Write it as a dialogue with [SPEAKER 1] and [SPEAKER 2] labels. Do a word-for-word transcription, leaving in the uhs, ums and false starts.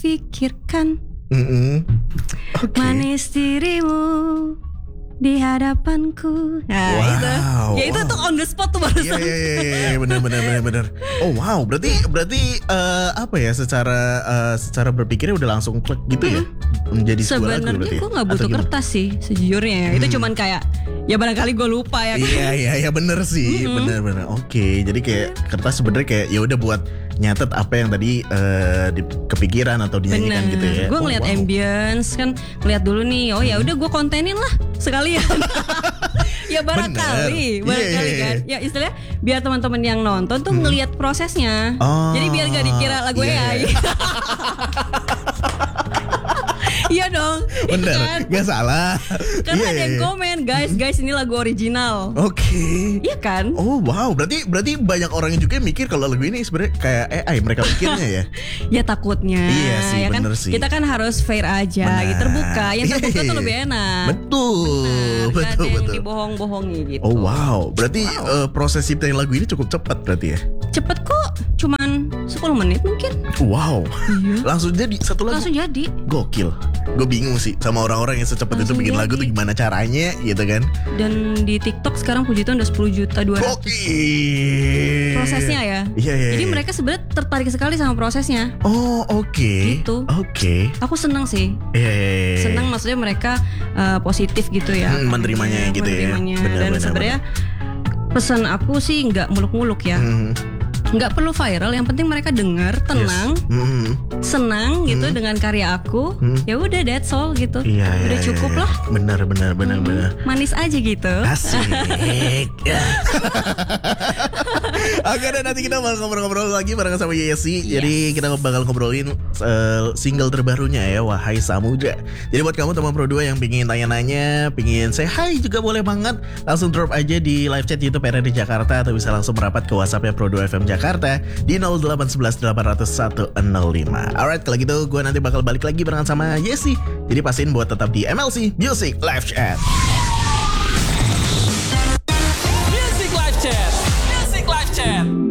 [SPEAKER 1] pikirkan.
[SPEAKER 2] Mm-mm. Okay.
[SPEAKER 1] Manis dirimu di hadapanku. Nah
[SPEAKER 2] wow,
[SPEAKER 1] itu. Ya itu
[SPEAKER 2] wow.
[SPEAKER 1] tuh on the spot tuh barusan.
[SPEAKER 2] Iya iya iya iya benar benar benar benar. Oh wow, berarti berarti uh, apa ya secara uh, secara berpikirnya udah langsung klik gitu ya. Menjadi sebuah lagu berarti.
[SPEAKER 1] Sebenarnya gue nggak
[SPEAKER 2] ya?
[SPEAKER 1] butuh
[SPEAKER 2] Atau
[SPEAKER 1] kertas sih sejujurnya ya. Itu
[SPEAKER 2] Hmm.
[SPEAKER 1] cuman kayak ya barangkali gue lupa ya.
[SPEAKER 2] Iya iya iya bener sih,
[SPEAKER 1] Mm-mm.
[SPEAKER 2] bener bener. Oke, jadi kayak kertas sebenarnya kayak ya udah buat nyatet apa yang tadi uh, di kepikiran atau dinyanyikan
[SPEAKER 1] Bener.
[SPEAKER 2] gitu ya.
[SPEAKER 1] Gue
[SPEAKER 2] Oh,
[SPEAKER 1] ngeliat
[SPEAKER 2] wow.
[SPEAKER 1] ambience kan, ngeliat dulu nih. Oh ya udah gue kontenin lah sekalian. Ya barangkali,
[SPEAKER 2] Bener.
[SPEAKER 1] barangkali
[SPEAKER 2] Iya, iya,
[SPEAKER 1] kan.
[SPEAKER 2] iya.
[SPEAKER 1] Ya istilahnya biar teman-teman yang nonton tuh ngeliat prosesnya.
[SPEAKER 2] Oh,
[SPEAKER 1] Jadi biar gak dikira lagu
[SPEAKER 2] iya,
[SPEAKER 1] A I.
[SPEAKER 2] iya.
[SPEAKER 1] Iya dong.
[SPEAKER 2] Bener,
[SPEAKER 1] Kan?
[SPEAKER 2] gak salah.
[SPEAKER 1] Karena
[SPEAKER 2] Iya,
[SPEAKER 1] ada
[SPEAKER 2] iya,
[SPEAKER 1] yang
[SPEAKER 2] iya.
[SPEAKER 1] komen, guys, guys ini lagu original.
[SPEAKER 2] Oke.
[SPEAKER 1] Iya kan?
[SPEAKER 2] Oh wow, berarti berarti banyak orang yang juga mikir kalau lagu ini sebenarnya kayak A I mereka pikirnya ya.
[SPEAKER 1] Ya takutnya.
[SPEAKER 2] Iya sih,
[SPEAKER 1] ya kan?
[SPEAKER 2] bener sih.
[SPEAKER 1] Kita kan harus fair aja,
[SPEAKER 2] Benar.
[SPEAKER 1] gitu, terbuka. Yang
[SPEAKER 2] Iya,
[SPEAKER 1] terbuka
[SPEAKER 2] iya,
[SPEAKER 1] tuh
[SPEAKER 2] iya.
[SPEAKER 1] lebih enak.
[SPEAKER 2] Betul,
[SPEAKER 1] Benar, gak ada
[SPEAKER 2] betul
[SPEAKER 1] yang
[SPEAKER 2] betul.
[SPEAKER 1] dibohong-bohongi gitu.
[SPEAKER 2] Oh wow, berarti uh, proses ciptain lagu ini cukup cepat berarti ya.
[SPEAKER 1] Cepet kok, cuman sepuluh menit mungkin.
[SPEAKER 2] Wow,
[SPEAKER 1] Iya.
[SPEAKER 2] langsung jadi satu lagu.
[SPEAKER 1] Langsung jadi.
[SPEAKER 2] Gokil. Gue bingung sih sama orang-orang yang secepat itu
[SPEAKER 1] Langsung
[SPEAKER 2] bikin lagu
[SPEAKER 1] jadi.
[SPEAKER 2] tuh gimana caranya gitu kan.
[SPEAKER 1] Dan di TikTok sekarang puji Tuhan udah sepuluh juta dua ratus.
[SPEAKER 2] Gokil.
[SPEAKER 1] Prosesnya ya.
[SPEAKER 2] Iya iya.
[SPEAKER 1] Jadi
[SPEAKER 2] iya.
[SPEAKER 1] mereka sebenarnya tertarik sekali sama prosesnya.
[SPEAKER 2] Oh oke.
[SPEAKER 1] Gitu.
[SPEAKER 2] Oke.
[SPEAKER 1] Aku seneng sih.
[SPEAKER 2] Iya iya, iya.
[SPEAKER 1] Seneng maksudnya mereka uh, positif gitu ya.
[SPEAKER 2] Hmm, menerimanya gitu ya.
[SPEAKER 1] Menerimanya.
[SPEAKER 2] Benar,
[SPEAKER 1] Dan
[SPEAKER 2] benar,
[SPEAKER 1] sebenarnya pesan aku sih nggak muluk-muluk ya.
[SPEAKER 2] Hmm,
[SPEAKER 1] Nggak perlu viral, yang penting mereka dengar, tenang,
[SPEAKER 2] yes. Hmm,
[SPEAKER 1] senang gitu
[SPEAKER 2] Hmm.
[SPEAKER 1] dengan karya aku.
[SPEAKER 2] Hmm.
[SPEAKER 1] Ya udah that's all gitu.
[SPEAKER 2] Iya,
[SPEAKER 1] Udah
[SPEAKER 2] iya,
[SPEAKER 1] cukup
[SPEAKER 2] iya.
[SPEAKER 1] lah.
[SPEAKER 2] Benar benar benar
[SPEAKER 1] Hmm,
[SPEAKER 2] benar.
[SPEAKER 1] Manis aja gitu.
[SPEAKER 2] Asik. Oke, dan nanti kita bakal ngobrol-ngobrol lagi bareng sama Yesi.
[SPEAKER 1] Yes.
[SPEAKER 2] Jadi kita bakal ngobrolin uh, single terbarunya ya, Wahai Samudra. Jadi buat kamu teman Pro dua yang pingin tanya-nanya, pingin say hi juga boleh banget. Langsung drop aja di live chat YouTube R R D Jakarta atau bisa langsung merapat ke WhatsApp-nya Pro dua F M Jakarta di nol delapan satu satu delapan nol satu nol lima. Alright, kalau gitu gue nanti bakal balik lagi barengan sama Yesi. Jadi pastiin buat tetap di M L C Music Live Chat.
[SPEAKER 3] Music Live Chat. Music Live Chat.